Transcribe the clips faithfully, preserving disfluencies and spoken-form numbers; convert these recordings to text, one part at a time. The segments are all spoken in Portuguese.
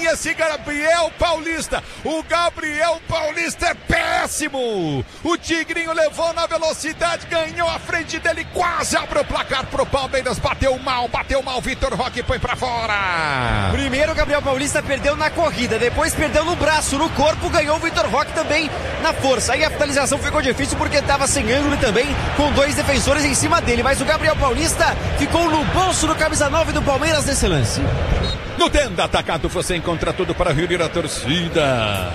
esse Gabriel Paulista. O Gabriel Paulista é péssimo. O Tigrinho levou na velocidade, ganhou a frente dele, quase abre o placar pro Palmeiras. Bateu mal, bateu mal. Vitor Roque põe pra fora. Primeiro o Gabriel Paulista perdeu na corrida, depois perdeu no braço, no corpo, ganhou o Vitor Roque também na força. Aí a finalização ficou difícil porque estava sem ângulo e também com dois defensores em cima dele. Mas o Gabriel Paulista ficou no bolso do camisa nove do Palmeiras nesse lance. No Tenda Atacado você encontra tudo para reunir a torcida.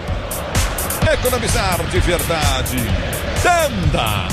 Economizar de verdade. Tenda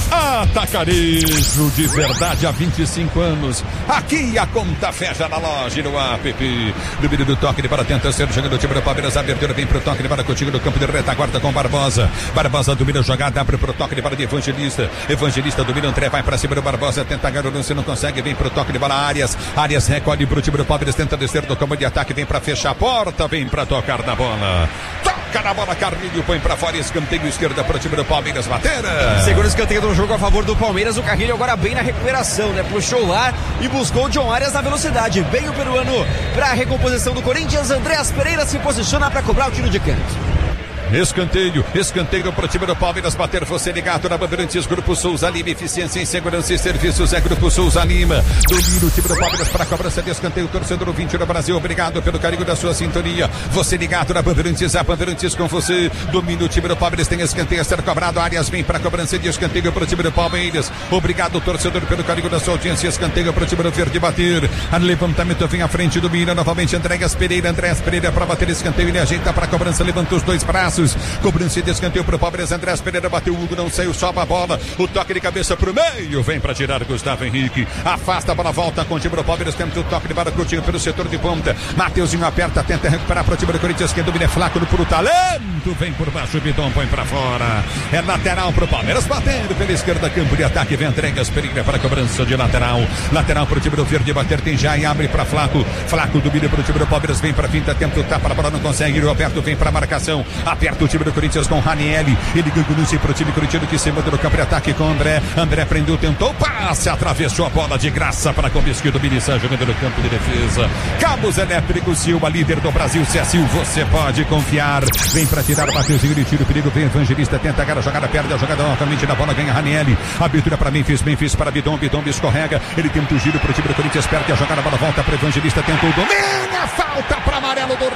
Atacarejo de verdade há vinte e cinco anos. Aqui a conta fecha na loja e no app. Domínio do toque de para tenta ser jogando o time do Palmeiras. Abertura vem pro toque de para contigo no campo de retaguarda com Barbosa. Barbosa domina a jogada, abre pro toque de para de Evangelista. Evangelista domina o André, vai para cima do Barbosa. Tenta ganhar o lance, não consegue. Vem pro toque de bola Arias. Arias recolhe pro time do Palmeiras. Tenta descer do campo de ataque. Vem para fechar a porta. Vem para tocar na bola. Toca na bola, Carlinho põe para fora. Escanteio esquerda pro time do Palmeiras. Bateira. Segundo escanteio do jogo a favor do Palmeiras, o Carrilho agora bem na recuperação, né? Puxou o ar e buscou o John Arias na velocidade. Bem o peruano para a recomposição do Corinthians. Andréas Pereira se posiciona para cobrar o tiro de canto. Escanteio, escanteio pro time do Palmeiras bater, você ligado na Bandeirantes, Grupo Souza Lima, eficiência em segurança e serviços, é Grupo Souza Lima, domina o time do Palmeiras para a cobrança de escanteio, torcedor vinte do Brasil, obrigado pelo carinho da sua sintonia, você ligado na Bandeirantes, a Bandeirantes com você, domina o time do Palmeiras, tem escanteio a ser cobrado, Arias vem para a cobrança de escanteio pro time do Palmeiras, obrigado torcedor pelo carinho da sua audiência, escanteio pro time do Verde bater, a levantamento vem à frente, domina novamente Andréas Pereira, Andréas Pereira para bater escanteio, ele ajeita para a cobrança, levanta os dois braços, cobrança de escanteio pro Palmeiras, Andréas Pereira bateu, o Hugo não saiu, sobe a bola, o toque de cabeça pro meio, vem para tirar Gustavo Henrique, afasta a bola, volta com o time do Palmeiras, tenta o toque de bola curtinho pelo setor de ponta, Mateuzinho aperta, tenta recuperar pro time do Corinthians, quem domina é Flaco no puro talento, vem por baixo, o Bidon põe pra fora, é lateral pro Palmeiras, batendo pela esquerda, campo de ataque, vem Andréas Pereira para a cobrança de lateral, lateral pro time do Verde bater, tem já e abre pra Flaco, Flaco domina pro time do Palmeiras, vem pra finta, tenta o tapa, a bola não consegue, o Roberto vem pra marcação, aperta o time do Corinthians com Ranieri, ele ganha para o time corintiano que se manda no campo de ataque com André, André prendeu, tentou, passe, atravessou a bola de graça para Combisque do Minisan, jogando no campo de defesa, Cabos Elétricos Silva, líder do Brasil, C S U, você pode confiar, vem para tirar o Mateuzinho, ele tira o perigo, vem Evangelista, tenta agarrar a jogada, perde a jogada novamente na bola, ganha Ranieri, abertura para Memphis, Memphis para Bidon, Bidon escorrega, ele tenta o giro para o time do Corinthians, perde a jogada, a bola volta para Evangelista, tentou, domina, falta para amarelo do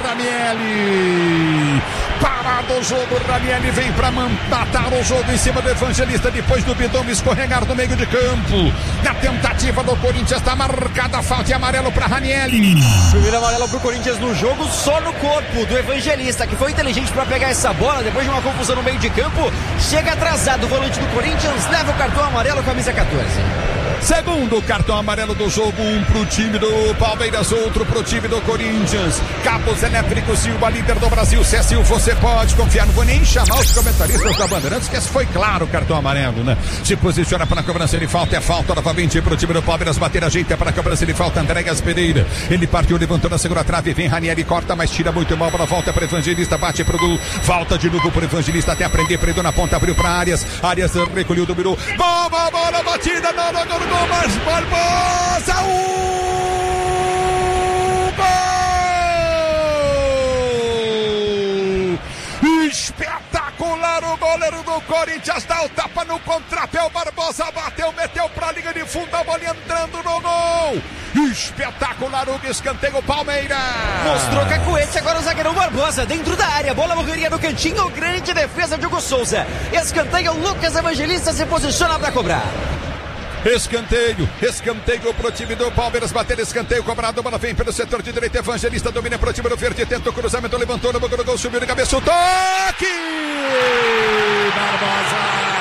Ranieri, parado o jogo, Ranieri vem para matar o jogo em cima do Evangelista, depois do Bidon escorregar no meio de campo, na tentativa do Corinthians, está marcada a falta e amarelo para Ranieri. Primeiro amarelo pro Corinthians no jogo, só no corpo do Evangelista, que foi inteligente para pegar essa bola, depois de uma confusão no meio de campo, chega atrasado o volante do Corinthians, leva o cartão amarelo, camisa quatorze. Segundo cartão amarelo do jogo, um pro time do Palmeiras, outro pro time do Corinthians. Cabos Elétricos Silva, líder do Brasil, C S U, você pode confiar. Não vou nem chamar os comentaristas da Bandeirantes, que esse foi claro o cartão amarelo, né? Se posiciona para a cobrança de falta, é falta novamente pro time do Palmeiras, bater, ajeita para a cobrança de falta, Andréas Pereira. Ele partiu, levantou na segunda trave, vem Ranieri, corta, mas tira muito mal, bola volta para Evangelista, bate pro gol, volta de novo pro Evangelista até aprender, prendeu na ponta, abriu para Arias, Arias recolheu, dominou, bola, bola, batida, não, não, não, não, mas Barbosa, o gol! Espetacular o goleiro do Corinthians, dá o tapa no contrapé, o Barbosa bateu, meteu pra linha de fundo, a bola entrando no gol! Espetacular o escanteio, Palmeiras! Mostrou cacuete, agora o zagueirão Barbosa dentro da área, bola morreria no cantinho, grande defesa de Hugo Souza, escanteio, Lucas Evangelista se posiciona pra cobrar. Escanteio, escanteio pro time do Palmeiras, bater escanteio, cobrado, bola vem pelo setor de direita, Evangelista domina pro time do Verde, tenta o cruzamento, levantou no boca do gol, subiu de cabeça, o toque! Barbosa!